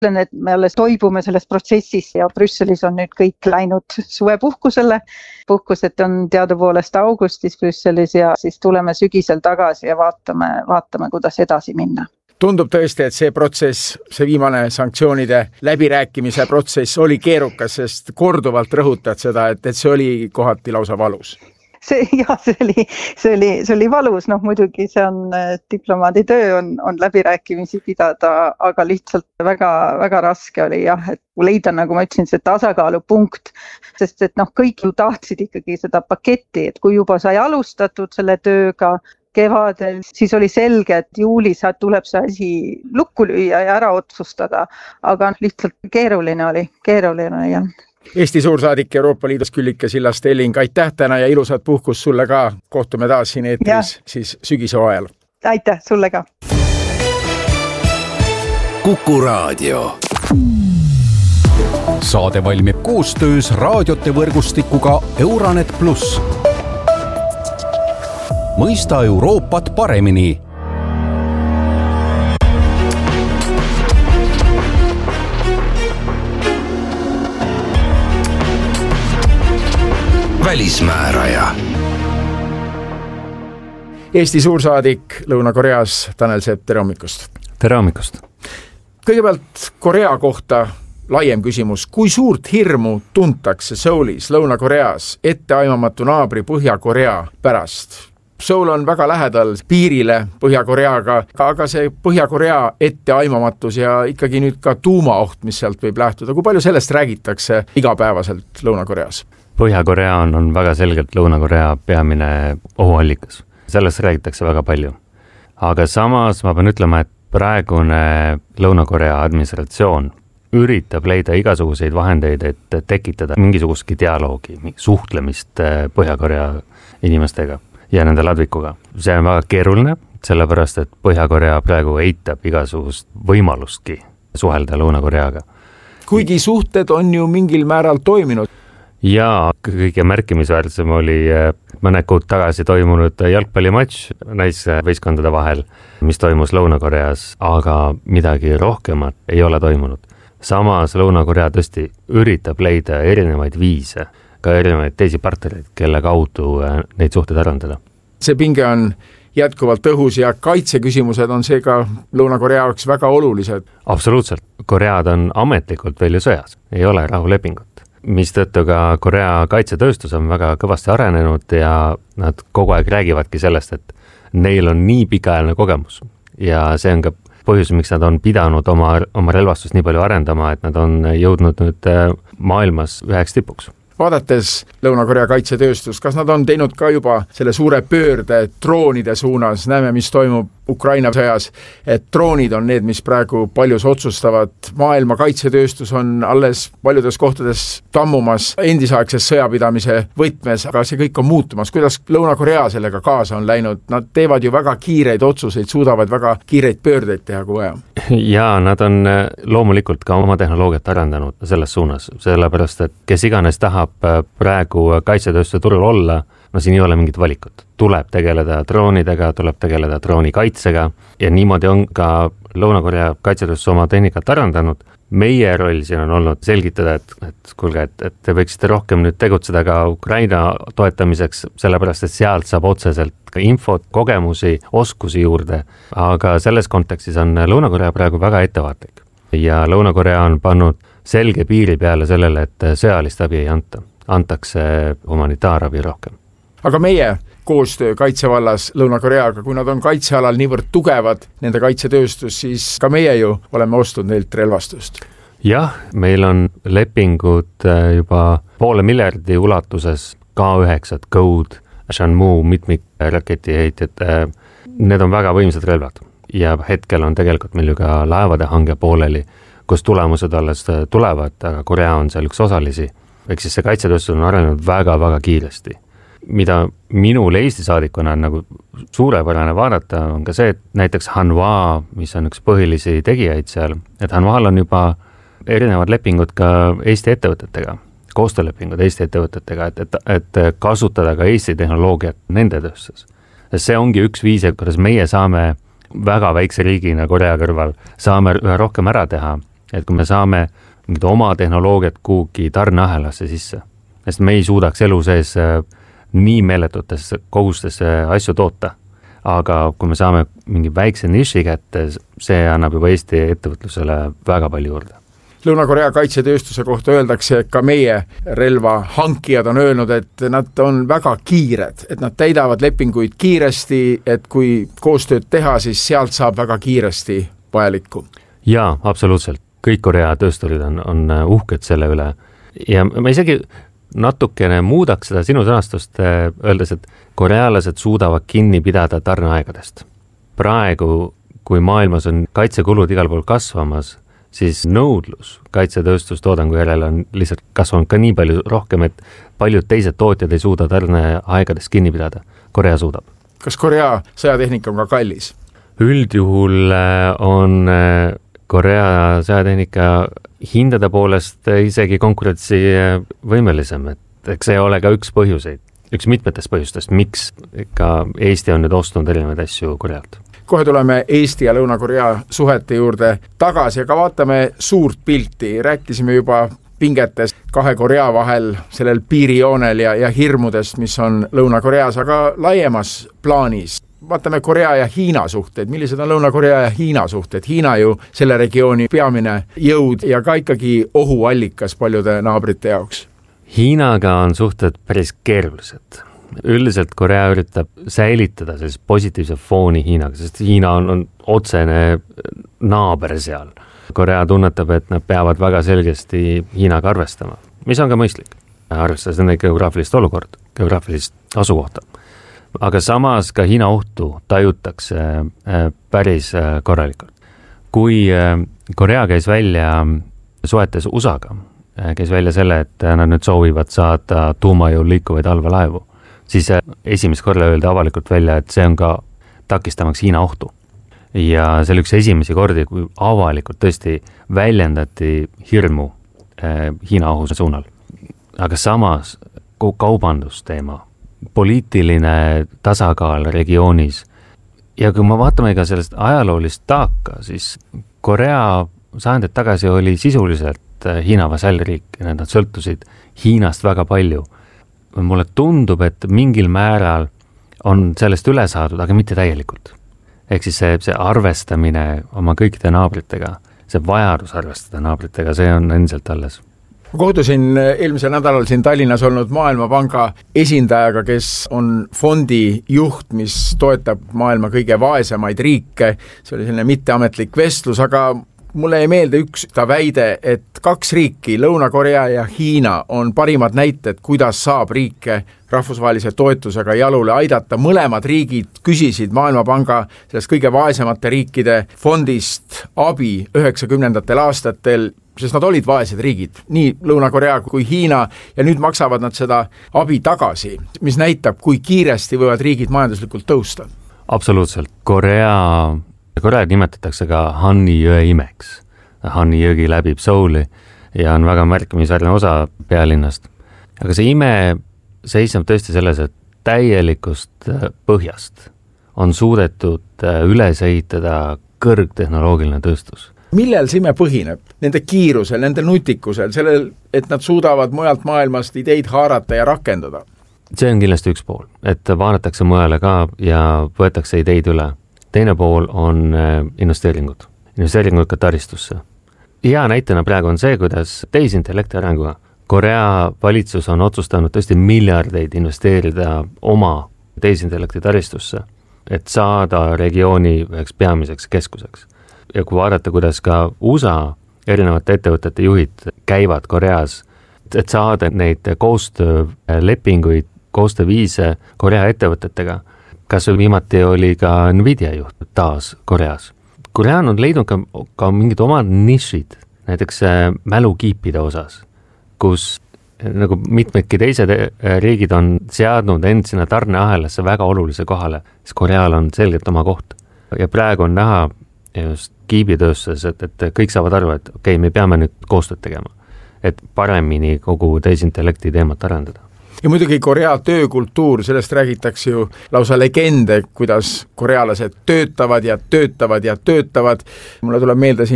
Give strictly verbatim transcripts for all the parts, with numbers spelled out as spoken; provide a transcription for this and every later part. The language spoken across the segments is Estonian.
et me alles toibume selles protsessis ja Brüsselis on nüüd kõik läinud suvepuhkusele. Puhkused on teadupoolest augustis Brüsselis ja siis tuleme sügisel tagasi ja vaatame, vaatame kuidas edasi minna. Tundub tõesti, et see protsess, see viimane sanktsioonide läbirääkimise protsess oli keerukas, sest korduvalt rõhutad seda, et, et see oli kohati lausa valus. See, jah, see oli, see oli, see oli valus, noh muidugi see on diplomaadi töö, on, on läbirääkimisi pidada, aga lihtsalt väga, väga raske oli jah, et leida, nagu ma ütlesin, see tasakaalupunkt, sest et noh, kõik ju tahtsid ikkagi seda paketti, et kui juba sai alustatud selle tööga kevadel, siis oli selge, et juulis tuleb see asi lukku lüüa ja ära otsustada, aga lihtsalt keeruline oli, keeruline jah. Eesti suursaadik Euroopa Liidus Küllike Sillast-Elling, aitäh täna ja ilusat puhkust sulle ka. Kohtume taas siin eetris siis sügise ajal. Aitäh sulle ka. Kuku Raadio. Saade valmib koostöös raadiote võrgustikuga Euranet Plus. Mõista Euroopat paremini. Välismääraja. Eesti suursaadik Lõuna-Koreas Tanel Sepp, tere hommikust. Tere hommikust. Kõigepealt Korea kohta laiem küsimus. Kui suurt hirmu tuntakse Soulis, Lõuna-Koreas etteaimamatu naabri Põhja-Korea pärast? Seoul on väga lähedal piirile Põhja-Koreaga, aga see Põhja-Korea etteaimamatus ja ikkagi nüüd ka tuumaoht, mis sealt võib lähtuda. Kui palju sellest räägitakse igapäevaselt Lõuna-Koreas? Põhja-Korea on, on väga selgelt Lõuna-Korea peamine ohuallikas. Sellest räägitakse väga palju. Aga samas ma pean ütlema, et praegune Lõuna-Korea administratsioon üritab leida igasuguseid vahendeid, et tekitada mingisugustki dialoogi, suhtlemist Põhja-Korea inimestega ja nende ladvikuga. See on väga keeruline, sellepärast, et Põhja-Korea praegu eitab igasugust võimalustki suhelda Lõuna-Koreaga. Kuigi suhted on ju mingil määral toiminud. Ja kõige märkimisväärsem oli mõned kuud tagasi toimunud jalgpallimatš naisvõistkondade vahel, mis toimus Lõuna-Koreas, aga midagi rohkemat ei ole toimunud. Samas Lõuna-Korea tõesti üritab leida erinevaid viise, ka erinevaid teisi partnereid, kelle kaudu neid suhteid arendada. See pinge on jätkuvalt õhus ja kaitseküsimused on seega Lõuna-Korea jaoks väga olulised. Absoluutselt. Koread on ametlikult veel ju sõjas, ei ole rahulepingut. Mis tõttu ka Korea kaitsetööstus on väga kõvasti arenenud ja nad kogu aeg räägivadki sellest, et neil on nii pikaajaline kogemus ja see on ka põhjus, miks nad on pidanud oma, oma relvastust nii palju arendama, et nad on jõudnud nüüd maailmas üheks tipuks. Vaadates Lõuna-Korea kaitsetööstus, kas nad on teinud ka juba selle suure pöörde droonide suunas, näeme, mis toimub Ukraina sõjas, et droonid on need, mis praegu paljus otsustavad. Maailma kaitsetööstus on alles paljudes kohtades tammumas endisaegses sõjapidamise võtmes, aga see kõik on muutumas. Kuidas Lõuna-Korea sellega kaasa on läinud? Nad teevad ju väga kiireid otsuseid, suudavad väga kiireid pöördeid teha kui vaja. Ja nad on loomulikult ka oma tehnoloogiat arendanud selles suunas, sellepärast, et kes iganes tahab praegu kaitsetööstuse turul olla, no siin ei ole mingit valikut. Tuleb tegeleda droonidega, tuleb tegeleda droonikaitsega ja niimoodi on ka Lõuna-Korea kaitsetööstus oma tehnikat arendanud. Meie roll siin on olnud selgitada, et, et kuulge, et, et te võiksite rohkem nüüd tegutseda ka Ukraina toetamiseks, sellepärast, et sealt saab otseselt ka infot, kogemusi, oskusi juurde. Aga selles kontekstis on Lõuna-Korea praegu väga ettevaatlik ja Lõuna-Korea on pannud selge piiri peale sellele, et sõjalist abi ei anta. Antakse humanitaarabi rohkem. Aga meie koostöö kaitsevallas Lõuna-Koreaga, kui nad on kaitsealal niivõrd tugevad, nende kaitsetööstus, siis ka meie ju oleme ostnud neilt relvastust. Jah, meil on lepingud juba poole miljardi ulatuses K üheksa, Code, Shanmu, mitmik raketiheitjad. Need on väga võimsad relvad ja hetkel on tegelikult meil ju ka laevade hange pooleli, kus tulemused alles tulevad, aga Korea on seal üks osalisi. Ehk siis see kaitsetööstus on arenenud väga-väga kiiresti. Mida minul Eesti saadikuna on nagu suurepärane vaadata, on ka see, et näiteks Hanwha, mis on üks põhilisi tegijaid seal, et Hanwhal on juba erinevad lepingud ka Eesti ettevõtetega, koostöölepingud Eesti ettevõtetega, et, et, et kasutada ka Eesti tehnoloogiat nende tööstus. See ongi üks viis, kuidas meie saame väga väikse riigina Korea kõrval saame üha rohkem ära teha et kui me saame mingid oma tehnoloogiat kuhugi tarneahelasse sisse, sest me ei suudaks elu sees nii meeletutes kogustes asju toota. Aga kui me saame mingi väikse niši kätte, see annab juba Eesti ettevõtlusele väga palju juurde. Lõuna-Korea kaitsetööstuse kohta öeldakse, et ka meie relva hankijad on öelnud, et nad on väga kiired, et nad täidavad lepinguid kiiresti, et kui koostööd teha, siis sealt saab väga kiiresti vajalikku. Jaa, absoluutselt. Kõik Korea töösturid on, on uhked selle üle. Ja ma isegi natukene muudaks seda sinu sõnastust, öeldes, et korealased suudavad kinni pidada tarneaegadest. Praegu, kui maailmas on kaitsekulud igal pool kasvamas, siis nõudlus kaitsetööstustoodangu järele on lihtsalt kasvanud ka nii palju rohkem, et paljud teised tootjad ei suuda tarneaegadest kinni pidada. Korea suudab. Kas Korea sõjatehnika on ka kallis? Üldjuhul on Korea sõjatehnika hindade poolest isegi konkurentsi võimelisem, et eks see ole ka üks põhjuseid, üks mitmetest põhjustest, miks ka Eesti on nüüd ostnud erinevaid asju Korealt. Kohe tuleme Eesti ja Lõuna-Korea suhete juurde tagasi, aga vaatame suurt pilti. Rääkisime juba pingetest kahe Korea vahel, sellel piirijoonel ja, ja hirmudest, mis on Lõuna-Koreas, aga laiemas plaanis. Vaatame Korea ja Hiina suhteid. Millised on Lõuna-Korea ja Hiina suhted? Hiina ju selle regiooni peamine jõud ja ka ikkagi ohuallikas paljude naabrite jaoks. Hiinaga on suhted päris keerulised. Üldiselt Korea üritab säilitada sellist positiivse fooni Hiinaga, sest Hiina on, on otsene naaber seal. Korea tunnetab, et nad peavad väga selgesti Hiinaga arvestama, mis on ka mõistlik. Arvestades nende geograafilist olukord, geograafilist asukohta. Aga samas ka Hiina ohtu tajutakse päris korralikult. Kui Korea käis välja suhetes U S A-ga, käis välja selle, et nad nüüd soovivad saada tuumajõul liikuvaid allveelaevu, siis esimest korda öeldi avalikult välja, et see on ka takistamaks Hiina ohtu. Ja see oli üks esimesi kordi, kui avalikult tõesti väljendati hirmu Hiina ohuse suunal. Aga samas kaubandusteema, poliitiline tasakaal regioonis ja kui me vaatame ka sellest ajaloolist taaka, siis Korea sajandid tagasi oli sisuliselt Hiina vasallriik ja nad sõltusid Hiinast väga palju. Mulle tundub, et mingil määral on sellest üle saadud, aga mitte täielikult. Ehk siis see, see arvestamine oma kõikide naabritega, see vajadus arvestada naabritega, see on endiselt alles. Ma kohtusin eelmisel nädalal siin Tallinnas olnud Maailmapanga esindajaga, kes on fondi juht, mis toetab maailma kõige vaesemaid riike. See oli selline mitteametlik vestlus, aga mulle ei meelde üks ta väide, et kaks riiki, Lõuna-Korea ja Hiina, on parimad näited, kuidas saab riike rahvusvahelise toetusega jalule aidata. Mõlemad riigid küsisid Maailmapanga sellest kõige vaesemate riikide fondist abi üheksakümnendatel aastatel, sest nad olid vaesed riigid, nii Lõuna-Korea kui Hiina, ja nüüd maksavad nad seda abi tagasi, mis näitab, kui kiiresti võivad riigid majanduslikult tõusta. Absoluutselt. Korea, Korea nimetatakse ka Hanni jõe imeks. Hanni jõgi läbib Souli ja on väga märkimisväärne osa pealinnast. Aga see ime seisneb tõesti selles, et täielikust põhjast on suudetud üles ehitada kõrgtehnoloogiline tööstus. Millel see ime põhineb? Nende kiirusel, nende nutikusel, sellel, et nad suudavad mujalt maailmast ideid haarata ja rakendada? See on kindlasti üks pool, et vaadatakse mujale ka ja võetakse ideid üle. Teine pool on investeeringud, investeeringud ka taristusse. Hea näitena praegu on see, kuidas tehisintellekti arenguga Korea valitsus on otsustanud tõesti miljardeid investeerida oma tehisintellekti taristusse, et saada regiooni üheks peamiseks keskuseks. Ja kui vaadata, kuidas ka U S A erinevate ettevõtete juhid käivad Koreas, et saada neid koostöölepinguid, koostööviise Korea ettevõtetega, kas viimati oli ka Nvidia juht taas Koreas. Korea on leidnud ka, ka mingid omad nišid, näiteks mälukiipide osas, kus nagu mitmedki teised riigid on seadnud end sinna tarneahelasse väga olulise kohale, siis Koreal on selgelt oma koht. Ja praegu on näha just kiibitööstuses, et, et kõik saavad aru, et okei, okay, me peame nüüd koostööd tegema, et paremini kogu tehisintellekti teemat arendada. Ja muidugi Korea töökultuur, sellest räägitakse ju lausa legende, kuidas korealased töötavad ja töötavad ja töötavad. Mulle tuleb meelde siin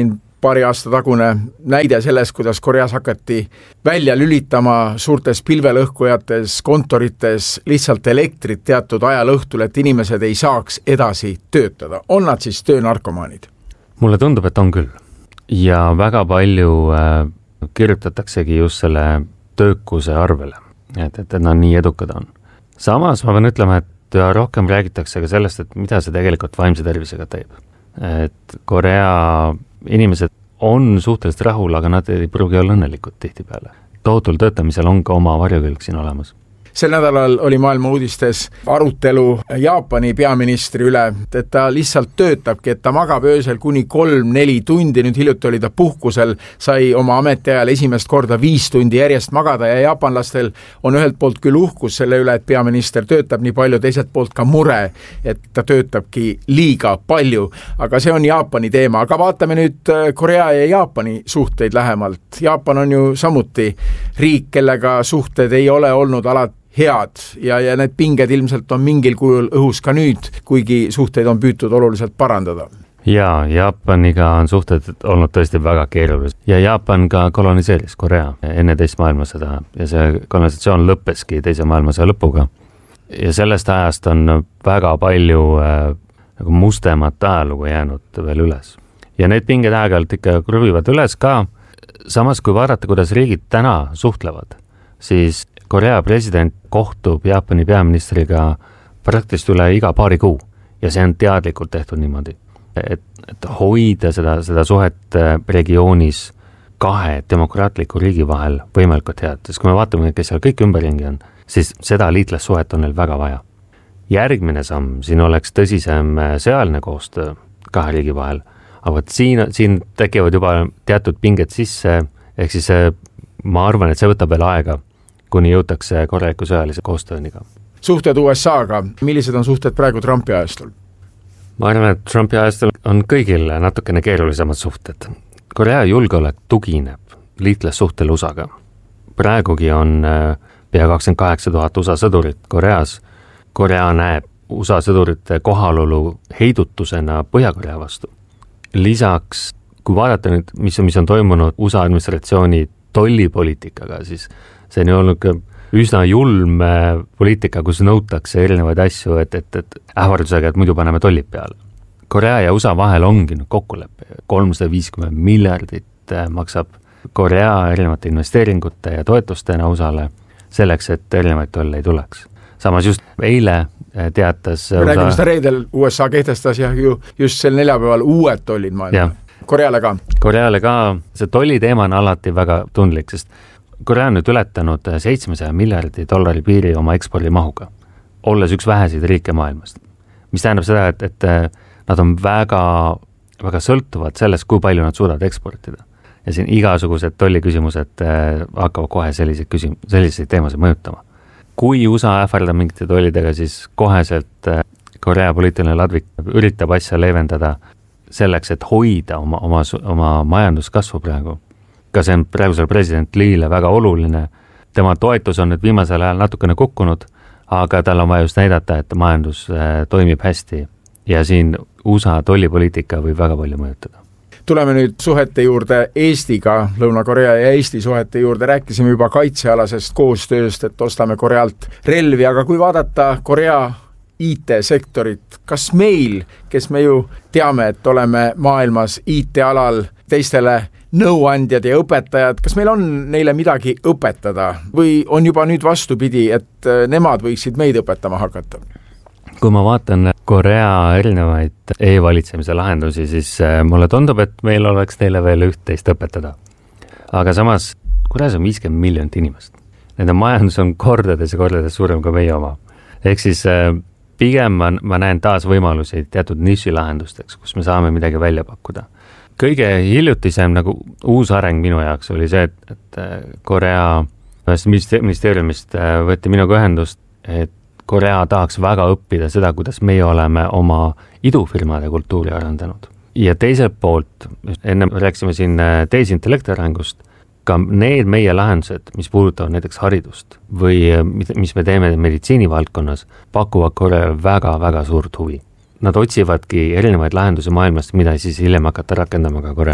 paari aasta tagune näide selles, kuidas Koreas hakati välja lülitama suurtes pilvelõhkujates, kontorites lihtsalt elektrit teatud ajal õhtul, et inimesed ei saaks edasi töötada. On nad siis töönarkomaanid? Mulle tundub, et on küll. Ja väga palju äh, kirjutataksegi just selle töökuse arvele, et, et nad nii edukad on. Samas ma pean ütlema, et rohkem räägitakse ka sellest, et mida see tegelikult vaimse tervisega teeb. Et Korea inimesed on suhteliselt rahul, aga nad ei pruugi olla õnnelikud tihtipeale. Tohutul töötamisel on ka oma varjukülg siin olemas. Sel nädalal oli maailma uudistes arutelu Jaapani peaministri üle, et ta lihtsalt töötabki, et ta magab öösel kuni kolm-neli tundi, nüüd hiljuti oli ta puhkusel, sai oma ametiajal esimest korda viis tundi järjest magada ja jaapanlastel on ühelt poolt küll uhkus selle üle, et peaminister töötab nii palju, teiselt poolt ka mure, et ta töötabki liiga palju, aga see on Jaapani teema, aga vaatame nüüd Korea ja Jaapani suhteid lähemalt. Jaapan on ju samuti riik, kellega suhted ei ole olnud alati head ja, ja need pinged ilmselt on mingil kujul õhus ka nüüd, kuigi suhteid on püütud oluliselt parandada. Jaa, Jaapaniga on suhted olnud tõesti väga keerulised ja Jaapan ka koloniseeris Korea enne teist maailmasõda ja see kolonisatsioon lõppeski teise maailmasõja lõpuga. Ja sellest ajast on väga palju äh, nagu mustemat ajalugu jäänud veel üles. Ja need pinged aeg-ajalt ikka kruvivad üles ka. Samas kui vaadata, kuidas riigid täna suhtlevad, siis Korea president kohtub Jaapani peaministriga praktiliselt üle iga paari kuu ja see on teadlikult tehtud niimoodi, et, et hoida seda, seda suhet regioonis kahe demokraatliku riigi vahel võimalikult head, sest kui me vaatame, kes seal kõik ümberringi on, siis seda liitlassuhet on neil väga vaja. Järgmine samm siin oleks tõsisem sõjaline koostöö kahe riigi vahel, aga siin, siin tekivad juba teatud pinged sisse, ehk siis ma arvan, et see võtab veel aega, kuni jõutakse korraliku sõjalise koostööniga. Suhted U S A-ga, millised on suhted praegu Trumpi ajastul? Ma arvan, et Trumpi ajastul on kõigil natukene keerulisemad suhted. Korea julgeolek tugineb liitlassuhtel U S A-ga. Praegugi on pea kakskümmend kaheksa tuhat U S A sõdurit Koreas. Korea näeb U S A sõdurite kohalolu heidutusena Põhja-Korea vastu. Lisaks, kui vaadata nüüd, mis on, mis on toimunud U S A administratsiooni tollipoliitikaga, siis see on olnud üsna julm poliitika, kus nõutakse erinevaid asju, et, et, et ähvardusega, et muidu paneme tollid peale. Korea ja U S A vahel ongi kokkulepe. kolmsada viiskümmend miljardit maksab Korea erinevate investeeringute ja toetustena U S A-le selleks, et erinevaid tolle ei tuleks. Samas just eile teatas me räägime seda reedel, U S A kehtestas ja ju just sel neljapäeval uued tollid maailma. Koreale ka. Koreale ka. See tolli teema on alati väga tundlik, sest Korea on nüüd ületanud seitsmesaja miljardi dollari piiri oma ekspordimahuga, olles üks väheseid riike maailmast. Mis tähendab seda, et, et nad on väga, väga sõltuvad sellest, kui palju nad suudavad eksportida. Ja siin igasugused tolliküsimused hakkavad kohe selliseid, küsim- selliseid teemasid mõjutama. Kui U S A ähvardab mingite tollidega, siis koheselt Korea poliitiline ladvik üritab asja leevendada selleks, et hoida oma, oma, oma majanduskasvu praegu. Ka see on praegusel president Liile väga oluline. Tema toetus on nüüd viimasel ajal natukene kukkunud, aga tal on vaja just näidata, et majandus toimib hästi ja siin U S A tollipoliitika võib väga palju mõjutada. Tuleme nüüd suhete juurde Eestiga, Lõuna-Korea ja Eesti suhete juurde. Rääkisime juba kaitsealasest koostööst, et ostame Korealt relvi, aga kui vaadata Korea I T-sektorit, kas meil, kes me ju teame, et oleme maailmas I T-alal teistele nõuandjad ja õpetajad, kas meil on neile midagi õpetada või on juba nüüd vastupidi, et nemad võiksid meid õpetama hakata? Kui ma vaatan Korea erinevaid e-valitsemise lahendusi, siis mulle tundub, et meil oleks neile veel üht-teist õpetada. Aga samas, Koreas on viiskümmend miljonit inimest. Nende majandus on kordades ja kordades suurem kui meie oma. Ehk siis pigem ma, ma näen taas võimalusi teatud nišilahendusteks, kus me saame midagi välja pakkuda. Kõige hiljutisem nagu uus areng minu jaoks oli see, et, et Korea ministeeriumist võeti minuga ühendust, et Korea tahaks väga õppida seda, kuidas meie oleme oma idufirmade kultuuri arendanud. Ja teiselt poolt, enne rääksime siin tehisintellekti arengust, ka need meie lahendused, mis puudutavad näiteks haridust või mis me teeme meditsiinivaldkonnas, pakuvad Koreale väga-väga suurt huvi. Nad otsivadki erinevaid lahendusi maailmast, mida siis hiljem hakata rakendama ka Koreas.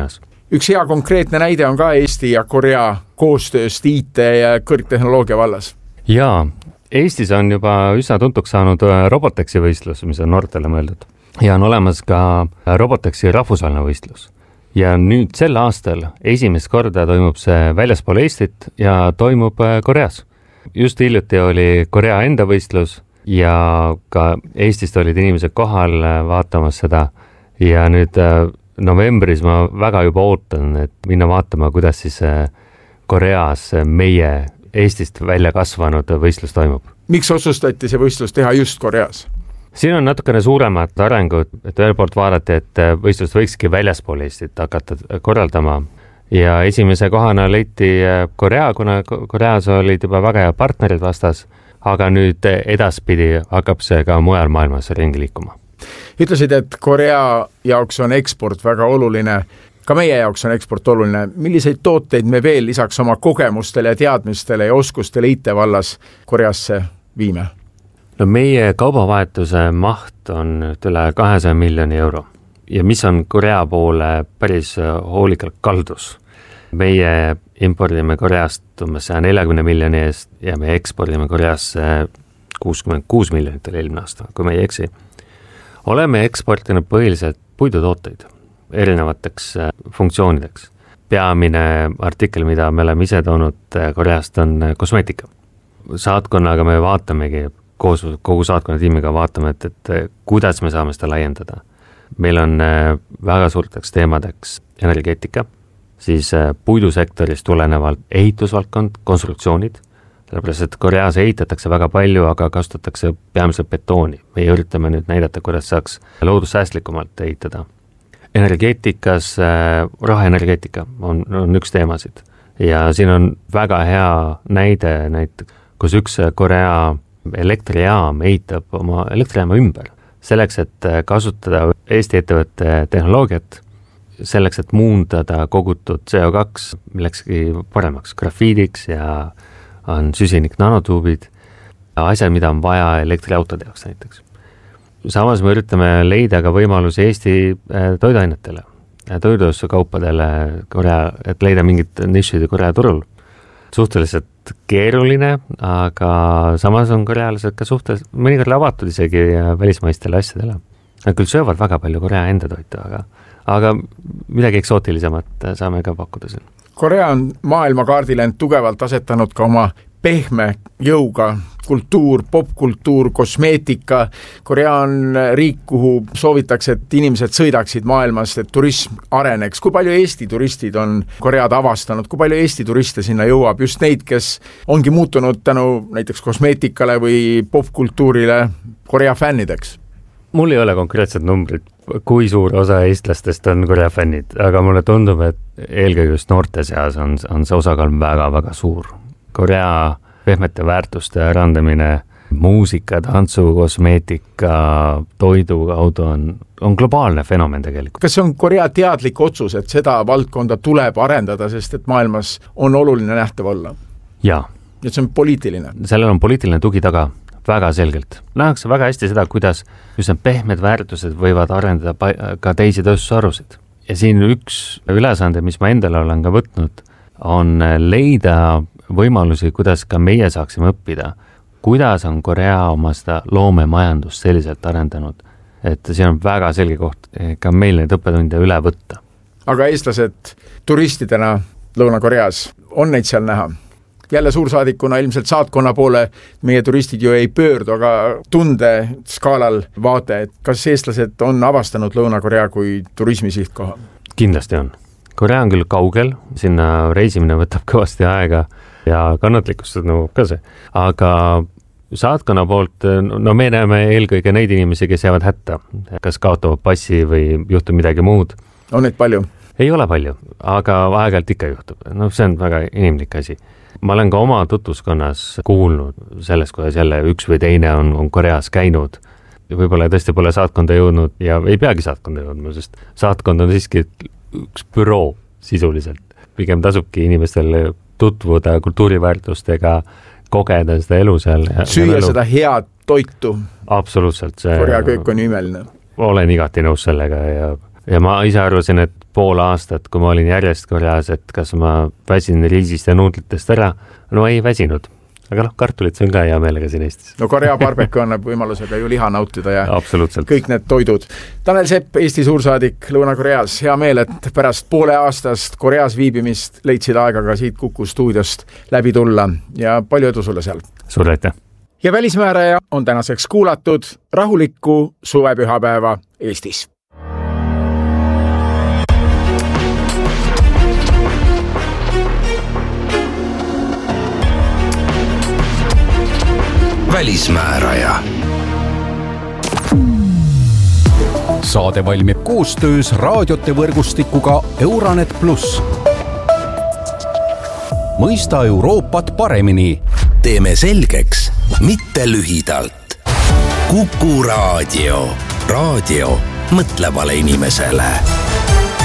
üks hea konkreetne näide on ka Eesti ja Korea koostööst I T ja kõrgtehnoloogia vallas. Jaa, Eestis on juba üsna tuntuks saanud Roboteksi võistlus, mis on noortele mõeldud. Ja on olemas ka Roboteksi rahvusvaheline võistlus. Ja nüüd sel aastal esimest korda toimub see väljaspool Eestit ja toimub Koreas. Just hiljuti oli Korea enda võistlus ja ka Eestist olid inimesed kohal vaatamas seda ja nüüd novembris ma väga juba ootan, et minna vaatama, kuidas siis Koreas meie Eestist välja kasvanud võistlus toimub. Miks otsustati see võistlus teha just Koreas? Siin on natukene suuremad arengud, et ühel poolt vaadati, et võistlust võikski väljaspool Eestit hakata korraldama ja esimese kohana leiti Korea, kuna Koreas olid juba väga hea partnerid vastas, aga nüüd edaspidi hakkab see ka mujal maailmas ringi liikuma. Ütlesid, et Korea jaoks on eksport väga oluline, ka meie jaoks on eksport oluline. Milliseid tooteid me veel lisaks oma kogemustele ja teadmistele ja oskustele I T vallas Koreasse viime? No meie kaubavahetuse maht on üle kahesaja miljoni euro ja mis on Korea poole päris hoolikalt kaldus. Meie impordime Koreast umbes saja neljakümne miljoni eest ja me ekspordime Koreasse kuuskümmend kuus miljonit eelmine aasta, kui me ei eksi. Oleme eksportinud põhiliselt puidutooteid erinevateks funktsioonideks. Peamine artikkel, mida me oleme ise toonud Koreast, on kosmeetika. Saatkonnaga me vaatamegi, koos kogu saatkonna tiimiga vaatame, et, et kuidas me saame seda laiendada. Meil on väga suurteks teemadeks energeetika, siis puidusektorist tulenevalt ehitusvaldkond, konstruktsioonid, sellepärast, et Koreas ehitatakse väga palju, aga kasutatakse peamiselt betooni. Me üritame nüüd näidata, kuidas saaks loodussäästlikumalt ehitada. Energeetikas, roheenergeetika on, on üks teemasid ja siin on väga hea näide näiteks, kus üks Korea elektrijaam ehitab oma elektrijaama ümber selleks, et kasutada Eesti ettevõtte tehnoloogiat, selleks, et muundada kogutud C O kaks millekski paremaks grafiidiks ja on süsinik nanotuubid, asjad, mida on vaja elektriautode jaoks näiteks. Samas me üritame leida ka võimalusi Eesti toiduainetele, toidukaupadele, Korea, et leida mingit nišidi Korea turul. Suhteliselt keeruline, aga samas on korealased ka suhteliselt mõnikord avatud isegi välismaistele asjadele. Nad küll söövad väga palju Korea enda toitu, aga, aga midagi eksootilisemat saame ka pakkuda siin. Korea on maailmakaardile end tugevalt asetanud ka oma pehme jõuga, kultuur, popkultuur, kosmeetika. Korea on riik, kuhu soovitakse, et inimesed sõidaksid maailmas, et turism areneks. Kui palju Eesti turistid on Koread avastanud, kui palju Eesti turiste sinna jõuab, just neid, kes ongi muutunud tänu näiteks kosmeetikale või popkultuurile Korea fännideks? Mul ei ole konkreetset numbrit, kui suur osa eestlastest on Korea fännid, aga mulle tundub, et eelkõige just noorte seas on, on see osakaal väga-väga suur. Korea pehmete väärtuste randamine, muusika, tantsu, kosmeetika, toidu kaudu on, on globaalne fenomen tegelikult. Kas see on Korea teadlik otsus, et seda valdkonda tuleb arendada, sest et maailmas on oluline nähtav olla? Jaa. Et see on poliitiline? Sellel on poliitiline tugi taga. Väga selgelt. Nähakse väga hästi seda, kuidas just need pehmed väärtused võivad arendada ka teisi tööstusharusid. Ja siin üks ülesande, mis ma endale olen ka võtnud, on leida võimalusi, kuidas ka meie saaksime õppida, kuidas on Korea oma seda loomemajandust selliselt arendanud. Et siin on väga selge koht ka meil neid õppetunde üle võtta. Aga eestlased turistidena Lõuna-Koreas, on neid seal näha? Jälle suursaadikuna ilmselt saatkonna poole meie turistid ju ei pöördu, aga tunde skaalal vaate, et kas eestlased on avastanud Lõuna-Korea kui turismisihtkoha? Kindlasti on. Korea on küll kaugel, sinna reisimine võtab kõvasti aega ja kannatlikkust nõuab ka see, aga saatkonna poolt, no me näeme eelkõige neid inimesi, kes jäävad hätta, kas kaotavad passi või juhtub midagi muud. On neid palju? Ei ole palju, aga aeg-ajalt ikka juhtub. No see on väga inimlik asi. Ma olen ka oma tutvuskonnas kuulnud sellest, kuidas jälle üks või teine on, on Koreas käinud. Võib-olla tõesti pole saatkonda jõudnud ja ei peagi saatkonda jõudma, sest saatkond on siiski üks büroo sisuliselt. Pigem tasubki inimestel tutvuda kultuuriväärtustega, kogeda seda elu seal. Süüa elu. Seda head toitu. Absoluutselt. See, Korea köök on imeline. Olen igati nõus sellega ja, ja ma ise arvasin, et pool aastat, kui ma olin järjest korjas, et kas ma väsin riisist ja nuudlitest ära. No ei väsinud, aga noh, kartulit see on ka hea meelega siin Eestis. No Korea barbecue annab võimalusega ju liha nautida ja absoluutselt. Kõik need toidud. Tanel Sepp, Eesti suursaadik Lõuna-Koreas, hea meel, et pärast poole aastast Koreas viibimist leidsid aega ka siit Kuku stuudiost läbi tulla ja palju edu sulle seal. Suur aitäh! Ja Välismääraja on tänaseks kuulatud. Rahulikku suvepühapäeva Eestis! Välismääraja. Saade valmib koostöös raadiote võrgustikuga Euranet pluss. Mõista Euroopat paremini. Teeme selgeks, mitte lühidalt. Kuku raadio. Raadio mõtlevale inimesele.